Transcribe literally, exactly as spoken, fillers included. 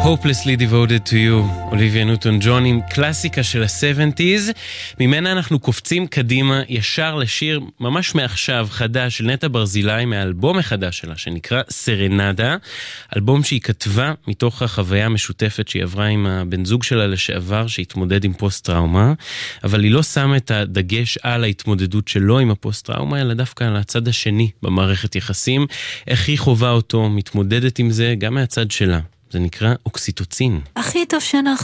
Hopelessly Devoted to You, אוליביה ניוטון ג'ון עם קלאסיקה של ה-שבעים. ממנה אנחנו קופצים קדימה ישר לשיר ממש מעכשיו חדש של נטע ברזילי מהאלבום החדש שלה שנקרא סרנדה, אלבום שהיא כתבה מתוך החוויה המשותפת שהיא עברה עם הבן זוג שלה לשעבר שהתמודד עם פוסט טראומה, אבל היא לא שמה את הדגש על ההתמודדות שלו עם הפוסט טראומה, אלא דווקא על הצד השני במערכת יחסים, איך היא חובה אותו, מתמודדת עם זה גם מהצד שלה. זה נקרא אוקסיטוצין. הכי טוב שאנחנו